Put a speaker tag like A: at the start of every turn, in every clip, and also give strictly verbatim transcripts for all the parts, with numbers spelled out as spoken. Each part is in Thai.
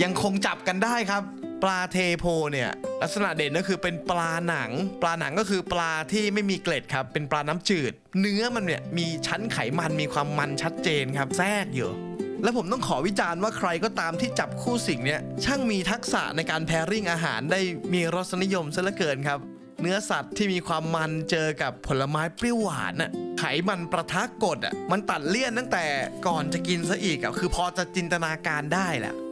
A: ยังคงจับกันได้ครับปลาเทโพเนี่ยลักษณะเด่นก็คือเป็นปลาหนังปลาหนังก็คือปลาที่ไม่มีเกล็ดครับเป็นปลาน้ำจืดเนื้อมันเนี่ยมีชั้นไขมันมีความมันชัดเจนครับแทรกอยู่และผมต้องขอวิจารณ์ว่าใครก็ตามที่จับคู่สิ่งเนี่ยช่างมีทักษะในการแพริ่งอาหารได้มีรสนิยมซะเหลือเกินครับเนื้อสัตว์ที่มีความมันเจอกับผลไม้เปรี้ยวหวานน่ะไขมันประทะกดอ่ะมันตัดเลี่ยนตั้งแต่ก่อนจะกินซะอีกอ่ะคือพอจะจินตนาการได้แหละ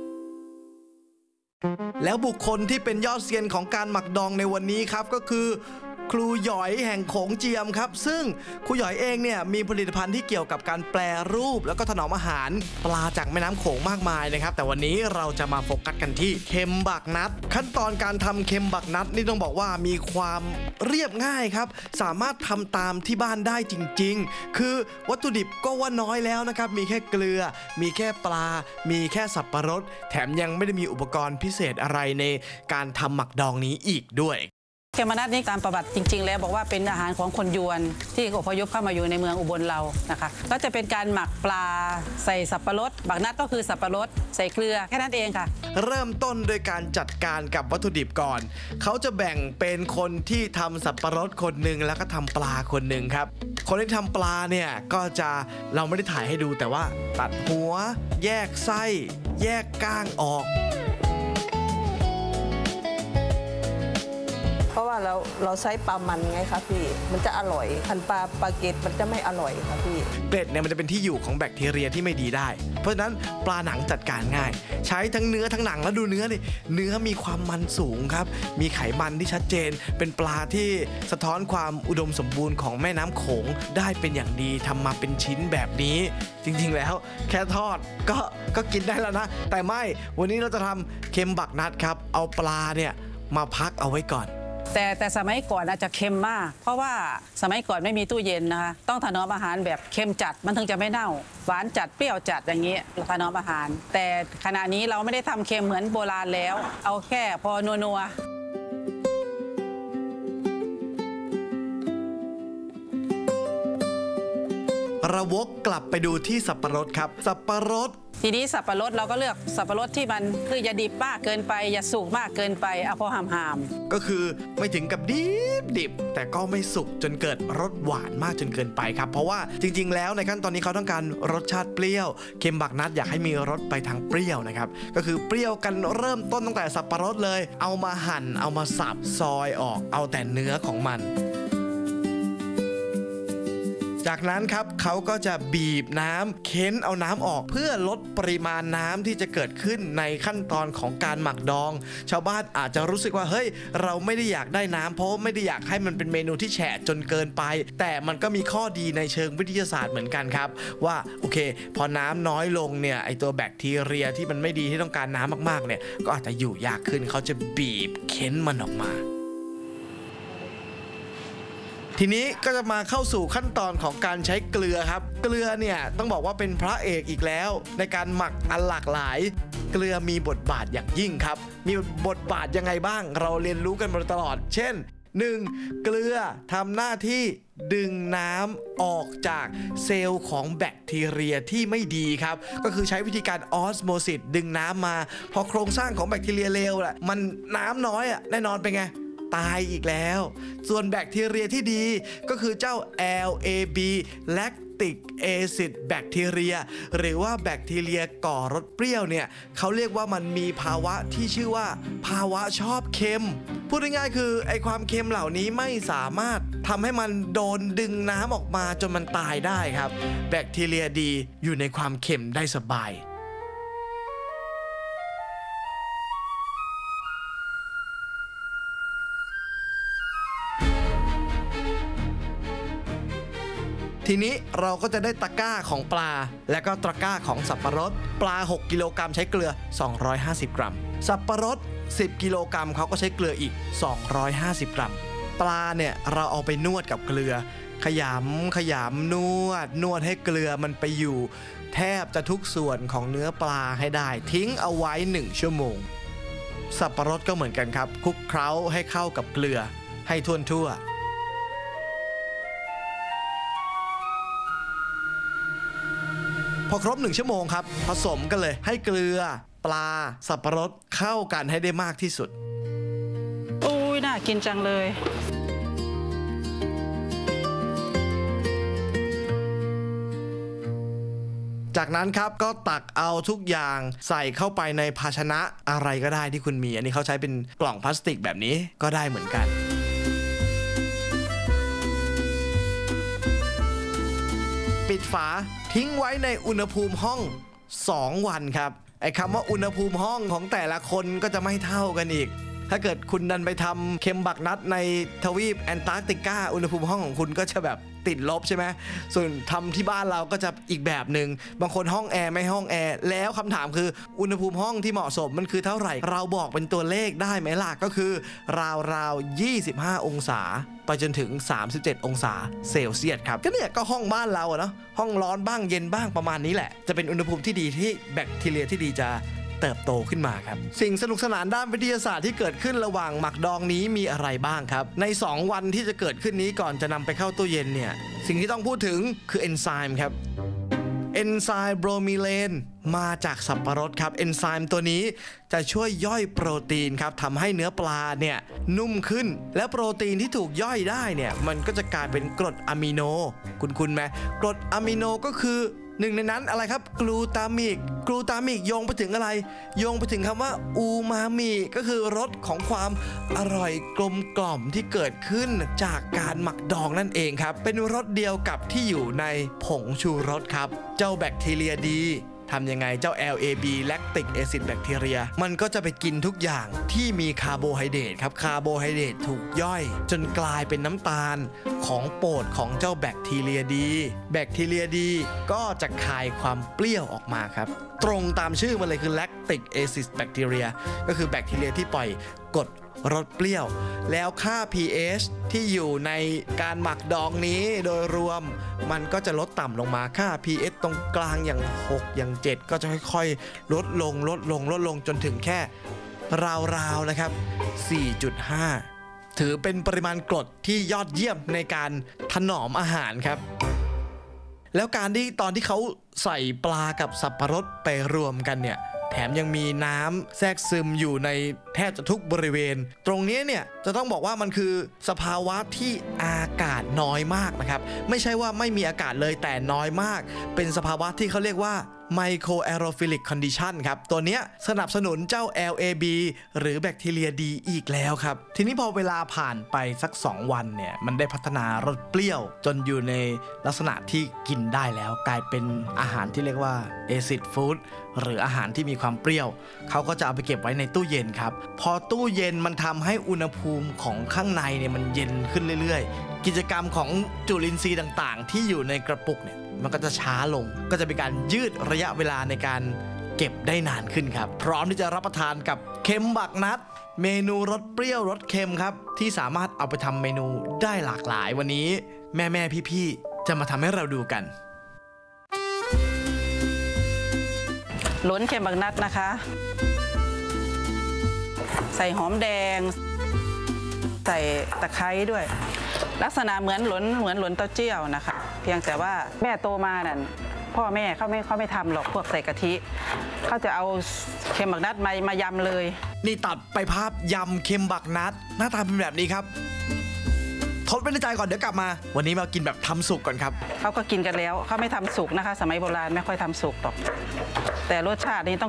A: แล้วบุคคลที่เป็นยอดเซียนของการหมักดองในวันนี้ครับก็คือครูหยอยแห่งโขงเจียมครับซึ่งครูหยอยเองเนี่ยมีผลิตภัณฑ์ที่เกี่ยวกับการแปรรูปแล้วก็ถนอมอาหารปลาจากแม่น้ำโขงมากมายนะครับแต่วันนี้เราจะมาโฟกัสกันที่เค็มบักนัดขั้นตอนการทำเค็มบักนัดนี่ต้องบอกว่ามีความเรียบง่ายครับสามารถทำตามที่บ้านได้จริงๆคือวัตถุดิบก็ว่าน้อยแล้วนะครับมีแค่เกลือมีแค่ปลามีแค่สับปะรดแถมยังไม่ได้มีอุปกรณ์พิเศษอะไรในการทำหมักดองนี้อีกด้วย
B: เค็มนัดนี่ตามประวัติจริงๆแล้วบอกว่าเป็นอาหารของคนยวนที่อพยพเข้ามาอยู่ในเมืองอุบลเรานะคะก็จะเป็นการหมักปลาใส่สับปะรดบักนัดก็คือสับปะรดใส่เกลือแค่นั้นเองค่ะ
A: เริ่มต้นโดยการจัดการกับวัตถุดิบก่อนเขาจะแบ่งเป็นคนที่ทำสับปะรดคนหนึ่งแล้วก็ทำปลาคนหนึ่งครับคนที่ทำปลาเนี่ยก็จะเราไม่ได้ถ่ายให้ดูแต่ว่าตัดหัวแยกไส้แยกก้างออก
C: เพราะว่าเราเราใช้ปลามันไงคะพี่มันจะอร่อยพันปลาปลาเกตมันจะไม่อร่อยค่ะพี่
A: เกล็ดเนี่ยมันจะเป็นที่อยู่ของแบคทีเรียที่ไม่ดีได้เพราะฉะนั้นปลาหนังจัดการง่ายใช้ทั้งเนื้อทั้งหนังแล้วดูเนื้อนี่เนื้อมีความมันสูงครับมีไขมันที่ชัดเจนเป็นปลาที่สะท้อนความอุดมสมบูรณ์ของแม่น้ำโขงได้เป็นอย่างดีทำมาเป็นชิ้นแบบนี้จริงๆแล้วแค่ทอดก็ก็กินได้แล้วนะแต่ไม่วันนี้เราจะทำเค็มบักนัดครับเอาปลาเนี่ยมาพักเอาไว้ก่อน
B: แต่แต่สมัยก่อนอาจจะเค็มมากเพราะว่าสมัยก่อนไม่มีตู้เย็นนะคะต้องถนอมอาหารแบบเค็มจัดมันถึงจะไม่เน่าหวานจัดเปรี้ยวจัดอย่างนี้ถนอมอาหารแต่ขณะนี้เราไม่ได้ทำเค็มเหมือนโบราณแล้วเอาแค่พอนัว
A: ๆระวกกลับไปดูที่สับปะรดครับสับปะรด
B: ทีนี้สับปะรดเราก็เลือกสับปะรดที่มันคืออย่าดิบมากเกินไปอย่าสุกมากเกินไปเอาพอหาม
A: ๆก็คือไม่ถึงกับดิบดิบแต่ก็ไม่สุกจนเกิดรสหวานมากจนเกินไปครับเพราะว่าจริงๆแล้วในขั้นตอนนี้เขาต้องการรสชาติเปรี้ยวเค็มบักนัดอยากให้มีรสไปทางเปรี้ยวนะครับก็คือเปรี้ยวกันเริ่มต้นตั้งแต่สับปะรดเลยเอามาหั่นเอามาสับซอยออกเอาแต่เนื้อของมันจากนั้นครับเขาก็จะบีบน้ำเค้นเอาน้ำออกเพื่อลดปริมาณน้ำที่จะเกิดขึ้นในขั้นตอนของการหมักดองชาวบ้านอาจจะรู้สึกว่าเฮ้ยเราไม่ได้อยากได้น้ำเพราะไม่ได้อยากให้มันเป็นเมนูที่แฉะจนเกินไปแต่มันก็มีข้อดีในเชิงวิทยาศาสตร์เหมือนกันครับว่าโอเคพอน้ำน้อยลงเนี่ยไอตัวแบคทีเรียที่มันไม่ดีที่ต้องการน้ำมากๆเนี่ยก็อาจจะอยู่ยากขึ้นเขาจะบีบเค้นมันออกมาทีนี้ก็จะมาเข้าสู่ขั้นตอนของการใช้เกลือครับเกลือเนี่ยต้องบอกว่าเป็นพระเอกอีกแล้วในการหมักอันหลากหลายเกลือมีบทบาทอย่างยิ่งครับมีบทบาทยังไงบ้างเราเรียนรู้กันมาตลอดเช่น หนึ่ง เกลือทำหน้าที่ดึงน้ำออกจากเซลล์ของแบคทีเรียที่ไม่ดีครับก็คือใช้วิธีการออสโมซิสดึงน้ำมาพอโครงสร้างของแบคทีเรียเลวแหละมันน้ำน้อยอ่ะแน่นอนเป็นไงตายอีกแล้วส่วนแบคทีเรียที่ดีก็คือเจ้า แอล เอ บี Lactic Acid Bacteria หรือว่าแบคทีเรียก่อรสเปรี้ยวเนี่ยเขาเรียกว่ามันมีภาวะที่ชื่อว่าภาวะชอบเค็มพูดง่ายๆคือไอความเค็มเหล่านี้ไม่สามารถทำให้มันโดนดึงน้ำออกมาจนมันตายได้ครับแบคทีเรียดีอยู่ในความเค็มได้สบายทีนี้เราก็จะได้ตะกร้าของปลาและก็ตะกร้าของสับปะรดปลาหกกิโลกรัมใช้เกลือสองร้อยห้าสิบกรัมสับปะรดสิบกิโลกรัมเขาก็ใช้เกลืออีกสองร้อยห้าสิบกรัมปลาเนี่ยเราเอาไปนวดกับเกลือขยำขยำนวดนวดให้เกลือมันไปอยู่แทบจะทุกส่วนของเนื้อปลาให้ได้ทิ้งเอาไว้หนึ่งชั่วโมงสับปะรดก็เหมือนกันครับคลุกเคล้าให้เข้ากับเกลือให้ทั่วๆพอครบหนึ่งชั่วโมงครับผสมกันเลยให้เกลือปลาสับปะรดเข้ากันให้ได้มากที่สุด
B: อุ้ยน่ากินจังเลย
A: จากนั้นครับก็ตักเอาทุกอย่างใส่เข้าไปในภาชนะอะไรก็ได้ที่คุณมีอันนี้เขาใช้เป็นกล่องพลาสติกแบบนี้ก็ได้เหมือนกันปิดฝาทิ้งไว้ในอุณหภูมิห้องสองวันครับไอ้คำว่าอุณหภูมิห้องของแต่ละคนก็จะไม่เท่ากันอีกถ้าเกิดคุณดันไปทำเค็มบักนัดในทวีปแอนตาร์กติกาอุณหภูมิห้องของคุณก็จะแบบติดลบใช่ไหมส่วนทำที่บ้านเราก็จะอีกแบบหนึ่งบางคนห้องแอร์ไม่ห้องแอร์แล้วคำถามคืออุณหภูมิห้องที่เหมาะสมมันคือเท่าไหร่เราบอกเป็นตัวเลขได้ไหมล่ะก็คือราวๆยี่สิบห้าองศาไปจนถึงสามสิบเจ็ดองศาเซลเซียสครับก็เนี่ยก็ห้องบ้านเราอะเนาะห้องร้อนบ้างเย็นบ้างประมาณนี้แหละจะเป็นอุณหภูมิที่ดีที่แบคทีเรียที่ดีจะเติบโตขึ้นมาครับสิ่งสนุกสนานด้านวิทยาศาสตร์ที่เกิดขึ้นระหว่างหมักดองนี้มีอะไรบ้างครับในสองวันที่จะเกิดขึ้นนี้ก่อนจะนำไปเข้าตู้เย็นเนี่ยสิ่งที่ต้องพูดถึงคือเอนไซม์ครับเอนไซม์โบรมิเลนมาจากสับปะรดครับเอนไซม์ตัวนี้จะช่วยย่อยโปรตีนครับทำให้เนื้อปลาเนี่ยนุ่มขึ้นและโปรตีนที่ถูกย่อยได้เนี่ยมันก็จะกลายเป็นกรดอะมิโนคุณคุณไหมกรดอะมิโนก็คือหนึ่งในนั้นอะไรครับกลูตามิกกลูตามิกโยงไปถึงอะไรโยงไปถึงคำว่าอูมามิก็คือรสของความอร่อยกลมกล่อมที่เกิดขึ้นจากการหมักดองนั่นเองครับเป็นรสเดียวกับที่อยู่ในผงชูรสครับเจ้าแบคทีเรียดีทำยังไงเจ้า แอล เอ บี Lactic Acid Bacteria มันก็จะไปกินทุกอย่างที่มีคาร์โบไฮเดรตครับคาร์โบไฮเดรตถูกย่อยจนกลายเป็นน้ำตาลของโปรดของเจ้าแบคทีเรียดีแบคทีเรียดีก็จะคายความเปรี้ยวออกมาครับตรงตามชื่อมันเลยคือ Lactic Acid Bacteria ก็คือแบคทีเรียที่ปล่อยกรดรสเปรี้ยวแล้วค่า pH ที่อยู่ในการหมักดองนี้โดยรวมมันก็จะลดต่ำลงมาค่า pH ตรงกลางอย่างหกอย่างเจ็ดก็จะค่อยๆลดลงลดลงลดลงจนถึงแค่ราวๆนะครับ สี่จุดห้า ถือเป็นปริมาณกรดที่ยอดเยี่ยมในการถนอมอาหารครับแล้วการที่ตอนที่เขาใส่ปลากับสับปะรดไปรวมกันเนี่ยแถมยังมีน้ำแทรกซึมอยู่ในแทบจะทุกบริเวณตรงนี้เนี่ยจะต้องบอกว่ามันคือสภาวะที่อากาศน้อยมากนะครับไม่ใช่ว่าไม่มีอากาศเลยแต่น้อยมากเป็นสภาวะที่เขาเรียกว่า Microaerophilic Condition ครับตัวเนี้ยสนับสนุนเจ้า แอล เอ บี หรือแบคทีเรียดีอีกแล้วครับทีนี้พอเวลาผ่านไปสักสองวันเนี่ยมันได้พัฒนารสเปรี้ยวจนอยู่ในลักษณะที่กินได้แล้วกลายเป็นอาหารที่เรียกว่า acid food หรืออาหารที่มีความเปรี้ยวเขาก็จะเอาไปเก็บไว้ในตู้เย็นครับพอตู้เย็นมันทำให้อุณหภูมิของข้างในเนี่ยมันเย็นขึ้นเรื่อยๆกิจกรรมของจุลินทรีย์ต่างๆที่อยู่ในกระปุกเนี่ยมันก็จะช้าลงก็จะเป็นการยืดระยะเวลาในการเก็บได้นานขึ้นครับพร้อมที่จะรับประทานกับเค็มบักนัดเมนูรสเปรี้ยวรสเค็มครับที่สามารถเอาไปทำเมนูได้หลากหลายวันนี้แม่ๆพี่ๆจะมาทำให้เราดูกัน
B: หลนเค็มบักนัดนะคะใส่หอมแดงใส่ตะไคร้ด้วยลักษณะเหมือนหลนเหมือนหลนเต้าเจี้ยวนะคะเพียงแต่ว่าแม่โตมานั่นพ่อแม่เขาไม่เขาไม่ทำหรอกพวกใส่กะทิเขาจะเอาเค็มบักนัดมามายำเลย
A: นี่ตัดไปภาพยำเค็มบักนัดหน้าตาเป็นแบบนี้ครับทดไว้ในใจก่อนเดี๋ยวกลับมาวันนี้มากินแบบทำสุกก่อนครับ
B: เขาก็กินกันแล้วเขาไม่ทำสุกนะคะสมัยโบราณไม่ค่อยทำสุกหรอกแต่รสชาตินี้ต้อง